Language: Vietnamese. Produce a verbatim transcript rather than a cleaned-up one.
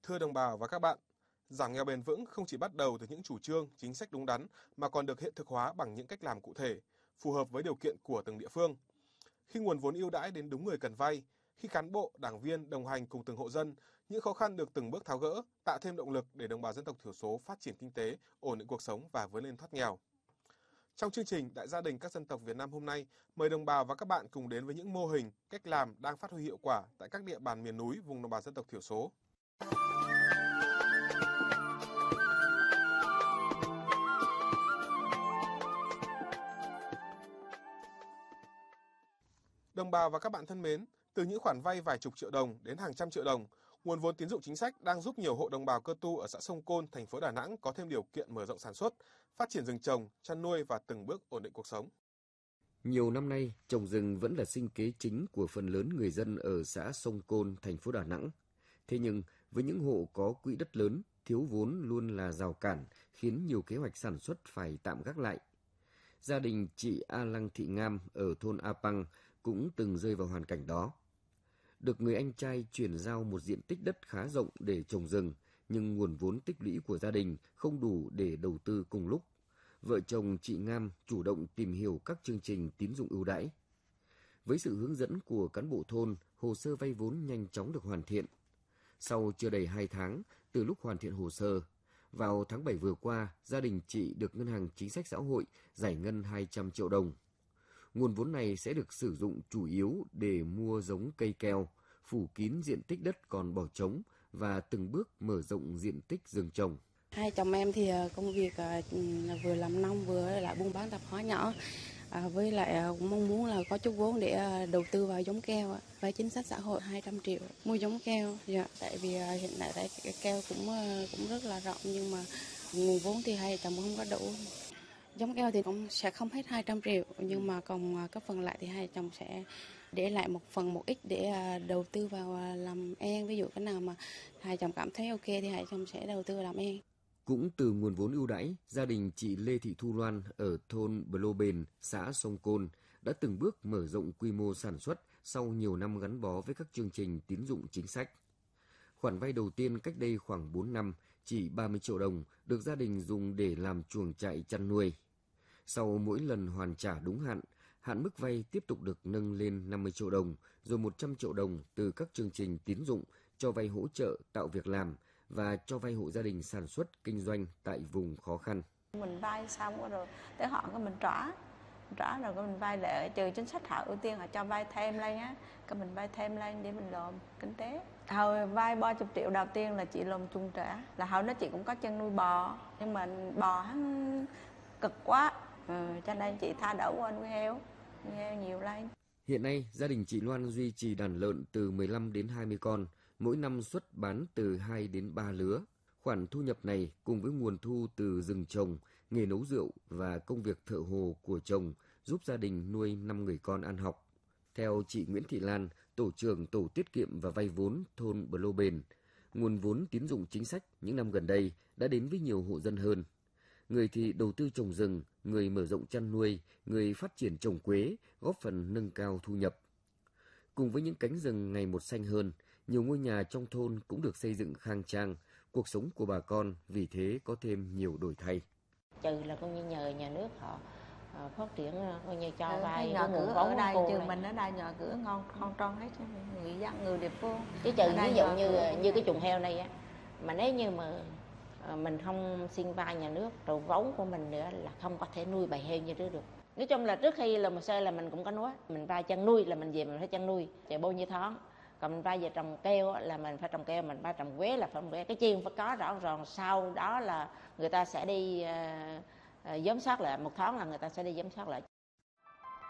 Thưa đồng bào và các bạn, giảm nghèo bền vững không chỉ bắt đầu từ những chủ trương, chính sách đúng đắn mà còn được hiện thực hóa bằng những cách làm cụ thể, phù hợp với điều kiện của từng địa phương. Khi nguồn vốn ưu đãi đến đúng người cần vay, khi cán bộ, đảng viên đồng hành cùng từng hộ dân, những khó khăn được từng bước tháo gỡ, tạo thêm động lực để đồng bào dân tộc thiểu số phát triển kinh tế, ổn định cuộc sống và vươn lên thoát nghèo. Trong chương trình Đại gia đình các dân tộc Việt Nam hôm nay, mời đồng bào và các bạn cùng đến với những mô hình, cách làm đang phát huy hiệu quả tại các địa bàn miền núi vùng đồng bào dân tộc thiểu số. Đồng bào và các bạn thân mến, từ những khoản vay vài chục triệu đồng đến hàng trăm triệu đồng, nguồn vốn tín dụng chính sách đang giúp nhiều hộ đồng bào cơ tu ở xã Sông Côn, thành phố Đà Nẵng có thêm điều kiện mở rộng sản xuất, phát triển rừng trồng, chăn nuôi và từng bước ổn định cuộc sống. Nhiều năm nay, trồng rừng vẫn là sinh kế chính của phần lớn người dân ở xã Sông Côn, thành phố Đà Nẵng. Thế nhưng, với những hộ có quỹ đất lớn, thiếu vốn luôn là rào cản, khiến nhiều kế hoạch sản xuất phải tạm gác lại. Gia đình chị A Lăng Thị Ngam ở thôn A Păng cũng từng rơi vào hoàn cảnh đó. Được người anh trai chuyển giao một diện tích đất khá rộng để trồng rừng, nhưng nguồn vốn tích lũy của gia đình không đủ để đầu tư cùng lúc. Vợ chồng chị Ngam chủ động tìm hiểu các chương trình tín dụng ưu đãi. Với sự hướng dẫn của cán bộ thôn, hồ sơ vay vốn nhanh chóng được hoàn thiện. Sau chưa đầy hai tháng, từ lúc hoàn thiện hồ sơ, vào tháng bảy vừa qua, gia đình chị được Ngân hàng Chính sách Xã hội giải ngân hai trăm triệu đồng. Nguồn vốn này sẽ được sử dụng chủ yếu để mua giống cây keo, phủ kín diện tích đất còn bỏ trống và từng bước mở rộng diện tích rừng trồng. Hai chồng em thì công việc vừa làm nông vừa lại buôn bán tạp hóa nhỏ, à, với lại cũng mong muốn là có chút vốn để đầu tư vào giống keo, vay chính sách xã hội hai trăm triệu mua giống keo. Dạ, tại vì hiện tại tại keo cũng cũng rất là rộng nhưng mà nguồn vốn thì hai chồng không có đủ. Giống keo thì cũng sẽ không hết hai trăm triệu, nhưng mà còn các phần lại thì hai chồng sẽ để lại một phần một ít để đầu tư vào làm en. Ví dụ cái nào mà hai chồng cảm thấy ok thì hai chồng sẽ đầu tư vào làm en. Cũng từ nguồn vốn ưu đãi, gia đình chị Lê Thị Thu Loan ở thôn Bờ Bền, xã Sông Côn đã từng bước mở rộng quy mô sản xuất sau nhiều năm gắn bó với các chương trình tín dụng chính sách. Khoản vay đầu tiên cách đây khoảng bốn năm, chỉ ba mươi triệu đồng, được gia đình dùng để làm chuồng trại chăn nuôi. Sau mỗi lần hoàn trả đúng hạn, hạn mức vay tiếp tục được nâng lên năm mươi triệu đồng, rồi một trăm triệu đồng từ các chương trình tín dụng cho vay hỗ trợ tạo việc làm và cho vay hộ gia đình sản xuất kinh doanh tại vùng khó khăn. Mình vay xong rồi tới họ cái mình trả, trả rồi cái mình vay để trừ chính sách họ ưu tiên họ cho vay thêm lên á, cái mình vay thêm lên để mình làm kinh tế. Hồi vay ba mươi triệu đầu tiên là chị làm chuồng trại, là hồi đó chị cũng có chân nuôi bò, nhưng mà bò hắn cực quá, ừ, cho nên chị tha đổ qua nuôi heo, nuôi heo nhiều lên. Hiện nay, gia đình chị Loan duy trì đàn lợn từ mười lăm đến hai mươi con, mỗi năm xuất bán từ hai đến ba lứa. Khoản thu nhập này cùng với nguồn thu từ rừng trồng, nghề nấu rượu và công việc thợ hồ của chồng giúp gia đình nuôi năm người con ăn học. Theo chị Nguyễn Thị Lan, tổ trưởng tổ tiết kiệm và vay vốn thôn Bờ Bền, nguồn vốn tín dụng chính sách những năm gần đây đã đến với nhiều hộ dân hơn. Người thì đầu tư trồng rừng, người mở rộng chăn nuôi, người phát triển trồng quế, góp phần nâng cao thu nhập. Cùng với những cánh rừng ngày một xanh hơn, nhiều ngôi nhà trong thôn cũng được xây dựng khang trang, cuộc sống của bà con vì thế có thêm nhiều đổi thay. Trừ là coi như nhờ nhà nước họ phát triển coi như cho ừ, vay nhà cửa ở đây, trừ mình ở đây nhà cửa ngon ngon tròn hết người dân người địa phương. Chứ trừ ví dụ như như cái chuồng heo này á, mà nếu như mà mình không xin vay nhà nước rồi vốn của mình nữa là không có thể nuôi bầy heo như trước được. Nói chung là trước khi là một sơ là mình cũng có nói mình vay chăn nuôi là mình về mình phải chăn nuôi chạy bao nhiêu tháng, còn mình vay về trồng keo là mình phải trồng keo, mình vay trồng quế là phải trồng quế, cái chiên phải có rõ ràng. Sau đó là người ta sẽ đi uh, uh, giám sát lại, một tháng là người ta sẽ đi giám sát lại.